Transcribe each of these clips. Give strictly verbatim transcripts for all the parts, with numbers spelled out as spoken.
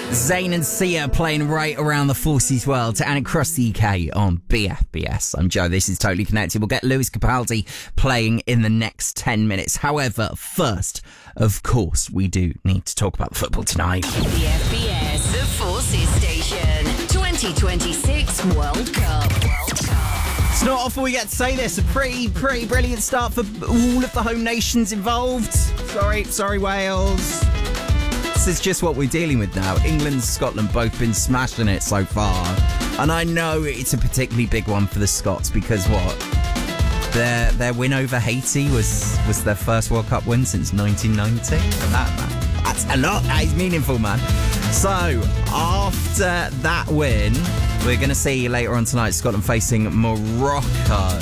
Zayn and Sia playing right around the Forces world and across the U K on B F B S. I'm Joe, this is Totally Connected. We'll get Lewis Capaldi playing in the next ten minutes. However, first, of course, we do need to talk about the football tonight. B F B S, the Forces Station, twenty twenty-six World Cup. World Cup. It's not often we get to say this. A pretty, pretty brilliant start for all of the home nations involved. Sorry, sorry, Wales. This is just what we're dealing with now. England and Scotland both been smashing it so far. And I know it's a particularly big one for the Scots because what? Their their win over Haiti was, was their first World Cup win since nineteen ninety. That, that's a lot. That is meaningful, man. So, after that win, we're going to see later on tonight Scotland facing Morocco.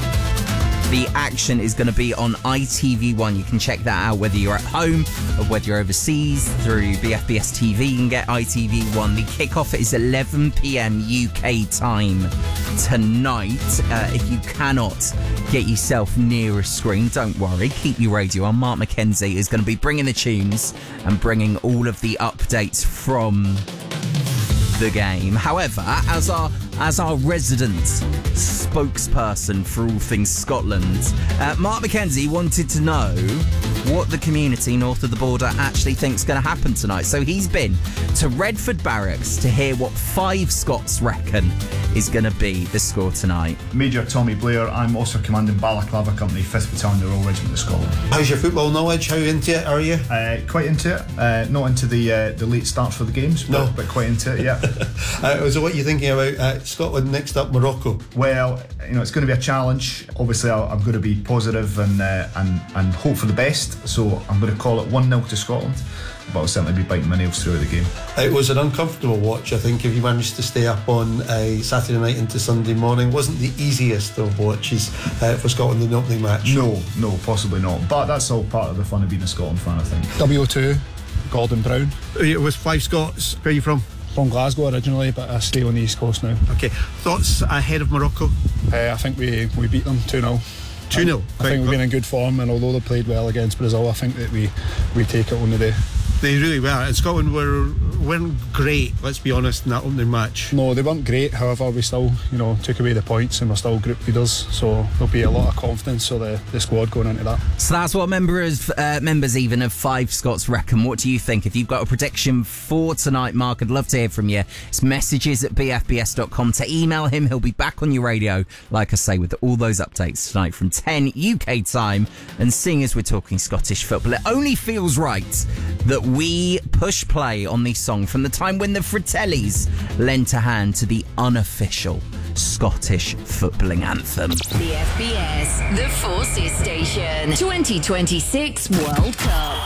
The action is going to be on I T V one. You can check that out whether you're at home or whether you're overseas through B F B S T V. You can get I T V one. The kickoff is eleven p.m. U K time tonight. Uh, if you cannot get yourself near a screen, don't worry. Keep your radio on. Mark McKenzie is going to be bringing the tunes and bringing all of the updates from the game. However, as our as our resident spokesperson for all things Scotland, uh, Mark McKenzie wanted to know what the community north of the border actually thinks going to happen tonight. So he's been to Redford Barracks to hear what five Scots reckon is going to be the score tonight. Major Tommy Blair. I'm also commanding Balaclava Company, fifth Battalion Royal Regiment of Scotland. How's your football knowledge? How into it are you? Uh, quite into it. Uh, not into the uh, the late starts for the games, but, no. but quite into it, yeah. uh, so what are you thinking about uh, Scotland next up, Morocco? Well, you know, it's going to be a challenge. Obviously, I'll, I'm going to be positive and, uh, and, and hope for the best, so I'm going to call it one nil to Scotland. But I'll certainly be biting my nails throughout the game. It was an uncomfortable watch, I think, if you managed to stay up on a Saturday night into Sunday morning. Wasn't the easiest of watches uh, for Scotland in the opening match. No, no, possibly not. But that's all part of the fun of being a Scotland fan, I think. W O two, Gordon Brown. It was five Scots. Where are you from? From Glasgow originally, but I stay on the East Coast now. Okay, thoughts ahead of Morocco? Uh, I think we, we beat them two nil. two nil? I think we've been in good form, and although they played well against Brazil, I think that we, we take it on the day. They really were, and Scotland were, weren't great, let's be honest, in that opening match. No, they weren't great, however we still, you know, took away the points and we're still group leaders, so there'll be a lot of confidence for the, the squad going into that. So that's what members uh, members even of Five Scots reckon. What do you think? If you've got a prediction for tonight, Mark, I'd love to hear from you. It's messages at b f b s dot com to email him. He'll be back on your radio, like I say, with all those updates tonight from ten U K time. And seeing as we're talking Scottish football, it only feels right that we push play on this song from the time when the Fratellis lent a hand to the unofficial Scottish footballing anthem. B F B S, the Forces Station, twenty twenty-six World Cup.